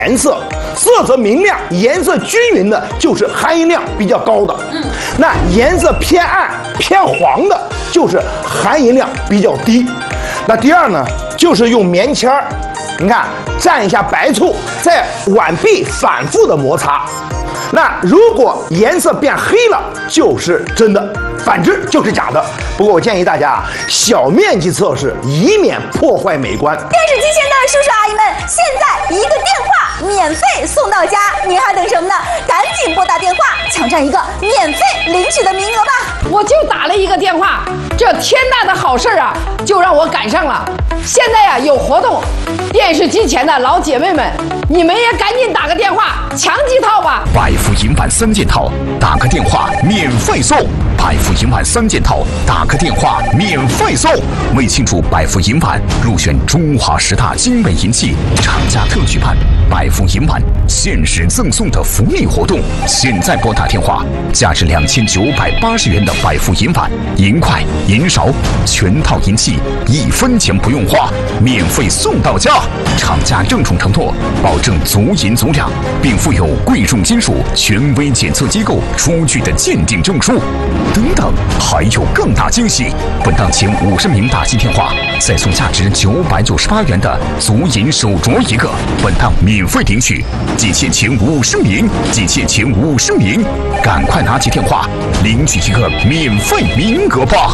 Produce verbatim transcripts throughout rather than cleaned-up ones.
颜色，色泽明亮、颜色均匀的，就是含银量比较高的。嗯，那颜色偏暗、偏黄的，就是含银量比较低。那第二呢，就是用棉签儿，你看蘸一下白醋，在碗壁反复的摩擦。那如果颜色变黑了，就是真的。反之就是假的。不过我建议大家啊，小面积测试，以免破坏美观。 电视机前的叔叔阿姨们，现在一个电话免费送到家，您还等什么呢？赶紧拨打电话，抢占一个免费领取的名额吧！ 我就打了一个电话，这天大的好事啊，就让我赶上了。现在呀、啊、有活动，电视机前的老姐妹们，你们也赶紧打个电话抢几套吧！ 百富银版三件套，打个电话免费送。百富银版三件套，打个电话免费送。为庆祝百富银版入选中华十大精美银器，厂家特举办百富银版限时赠送的福利活动，现在拨打电话，价值两千九百八十元的百富银版银筷、银勺全套银器，一分钱不用花，免费送到家。厂家郑重承诺，保证足银足量，并附有贵重金属权威检测机构出具的鉴定证书。等等，还有更大惊喜！本档前五十名打进电话，再送价值九百九十八元的足银手镯一个。本档免费领取，仅限前五十名，仅限前五十名，赶快拿起电话领取一个免费名额吧！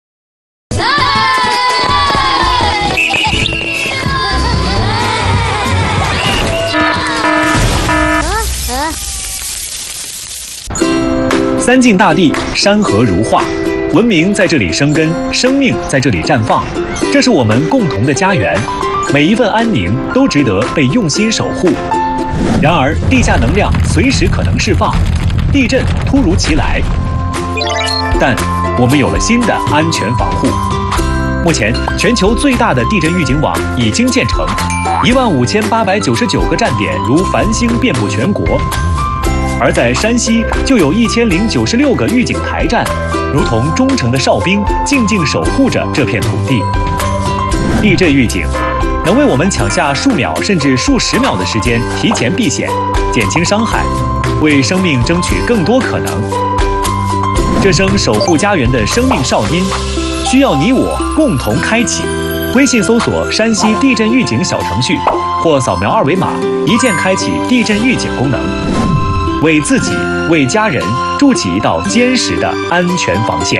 三晋大地，山河如画，文明在这里生根，生命在这里绽放，这是我们共同的家园。每一份安宁都值得被用心守护。然而，地下能量随时可能释放，地震突如其来，但我们有了新的安全防护。目前，全球最大的地震预警网已经建成，一万五千八百九十九个站点如繁星遍布全国。而在山西，就有一千零九十六个预警台站，如同忠诚的哨兵，静静守护着这片土地。地震预警能为我们抢下数秒甚至数十秒的时间，提前避险，减轻伤害，为生命争取更多可能。这声守护家园的生命哨音，需要你我共同开启。微信搜索山西地震预警小程序，或扫描二维码，一键开启地震预警功能。为自己、为家人筑起一道坚实的安全防线。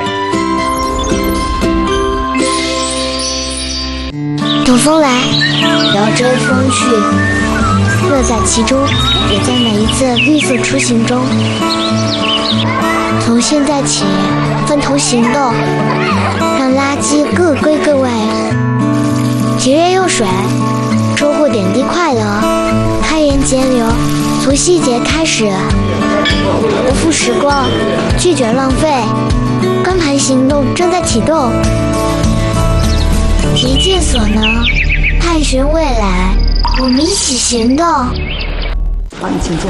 等风来，摇着风去，乐在其中，也在每一次绿色出行中。从现在起，分头行动，让垃圾各归各位。节约用水，收获点滴快乐，开源节流。从细节开始，不负时光，拒绝浪费。光盘行动正在启动，竭尽所能，探寻未来，我们一起行动。 帮你请坐。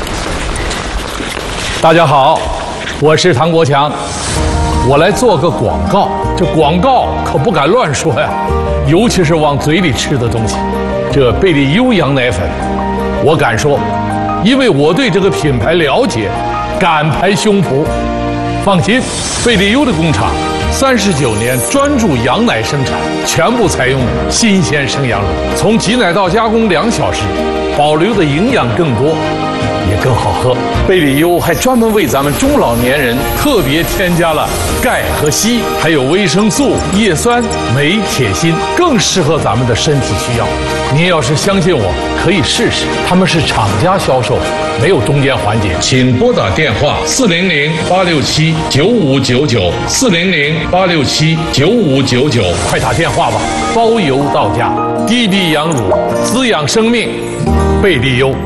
大家好，我是唐国强，我来做个广告。这广告可不敢乱说呀，尤其是往嘴里吃的东西。这贝利优羊奶粉，我敢说。因为我对这个品牌了解，敢拍胸脯。放心，贝利优的工厂三十九年专注羊奶生产，全部采用新鲜生羊乳，从挤奶到加工两小时，保留的营养更多，也更好喝。贝利优还专门为咱们中老年人特别添加了钙和硒，还有维生素、叶酸、镁、铁、锌，更适合咱们的身体需要。您要是相信我，可以试试。他们是厂家销售，没有中间环节。请拨打电话四零零八六七九五九九四零零八六七九五九九，快打电话吧，包邮到家。滴滴羊乳，滋养生命，贝利优。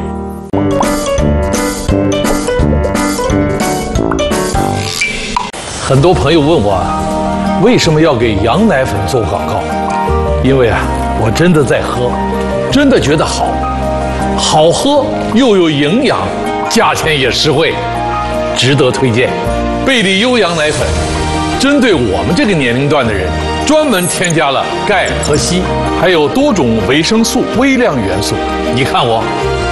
很多朋友问我，为什么要给羊奶粉做广告？因为啊，我真的在喝，真的觉得好，好喝又有营养，价钱也实惠，值得推荐。贝利优羊奶粉针对我们这个年龄段的人，专门添加了钙和硒，还有多种维生素、微量元素。你看我